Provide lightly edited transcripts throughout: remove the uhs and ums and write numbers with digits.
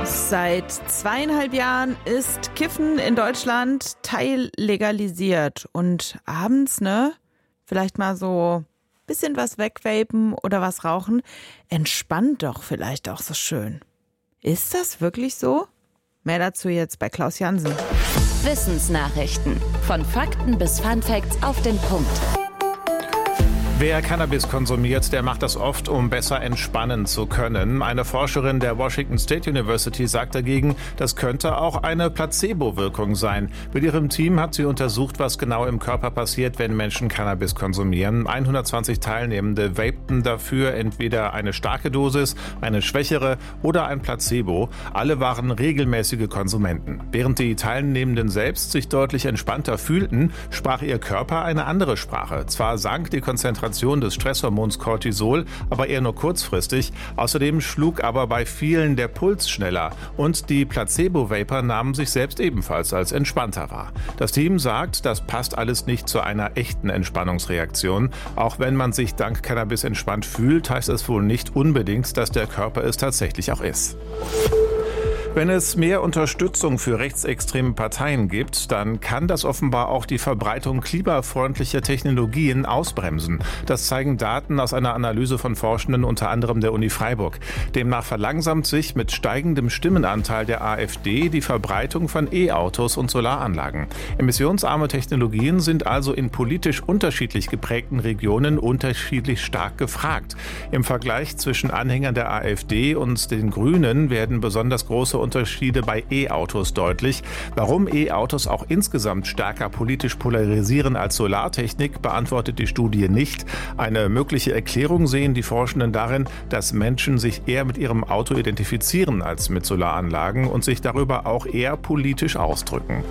Seit 2,5 Jahren ist Kiffen in Deutschland teillegalisiert. Und abends, vielleicht mal so ein bisschen was wegvapen oder was rauchen, entspannt doch vielleicht auch so schön. Ist das wirklich so? Mehr dazu jetzt bei Klaus Jansen. Wissensnachrichten. Von Fakten bis Funfacts auf den Punkt. Wer Cannabis konsumiert, der macht das oft, um besser entspannen zu können. Eine Forscherin der Washington State University sagt dagegen, das könnte auch eine Placebo-Wirkung sein. Mit ihrem Team hat sie untersucht, was genau im Körper passiert, wenn Menschen Cannabis konsumieren. 120 Teilnehmende vapten dafür entweder eine starke Dosis, eine schwächere oder ein Placebo. Alle waren regelmäßige Konsumenten. Während die Teilnehmenden selbst sich deutlich entspannter fühlten, sprach ihr Körper eine andere Sprache. Zwar sank die Konzentration des Stresshormons Cortisol, aber eher nur kurzfristig. Außerdem schlug aber bei vielen der Puls schneller und die Placebo-Vapor nahmen sich selbst ebenfalls als entspannter wahr. Das Team sagt, das passt alles nicht zu einer echten Entspannungsreaktion. Auch wenn man sich dank Cannabis entspannt fühlt, heißt es wohl nicht unbedingt, dass der Körper es tatsächlich auch ist. Wenn es mehr Unterstützung für rechtsextreme Parteien gibt, dann kann das offenbar auch die Verbreitung klimafreundlicher Technologien ausbremsen. Das zeigen Daten aus einer Analyse von Forschenden, unter anderem der Uni Freiburg. Demnach verlangsamt sich mit steigendem Stimmenanteil der AfD die Verbreitung von E-Autos und Solaranlagen. Emissionsarme Technologien sind also in politisch unterschiedlich geprägten Regionen unterschiedlich stark gefragt. Im Vergleich zwischen Anhängern der AfD und den Grünen werden besonders große Unterschiede bei E-Autos deutlich. Warum E-Autos auch insgesamt stärker politisch polarisieren als Solartechnik, beantwortet die Studie nicht. Eine mögliche Erklärung sehen die Forschenden darin, dass Menschen sich eher mit ihrem Auto identifizieren als mit Solaranlagen und sich darüber auch eher politisch ausdrücken.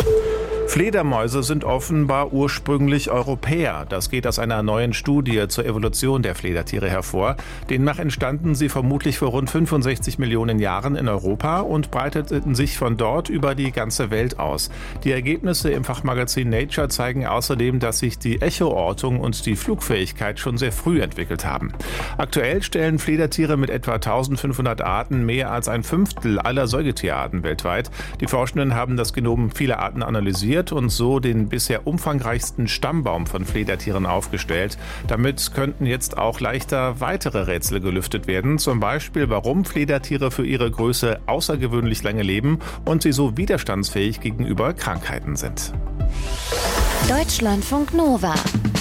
Fledermäuse sind offenbar ursprünglich Europäer. Das geht aus einer neuen Studie zur Evolution der Fledertiere hervor. Demnach entstanden sie vermutlich vor rund 65 Millionen Jahren in Europa und breiteten sich von dort über die ganze Welt aus. Die Ergebnisse im Fachmagazin Nature zeigen außerdem, dass sich die Echoortung und die Flugfähigkeit schon sehr früh entwickelt haben. Aktuell stellen Fledertiere mit etwa 1500 Arten mehr als ein Fünftel aller Säugetierarten weltweit. Die Forschenden haben das Genom vieler Arten analysiert und so den bisher umfangreichsten Stammbaum von Fledertieren aufgestellt. Damit könnten jetzt auch leichter weitere Rätsel gelüftet werden. Zum Beispiel, warum Fledertiere für ihre Größe außergewöhnlich lange leben und sie so widerstandsfähig gegenüber Krankheiten sind. Deutschlandfunk Nova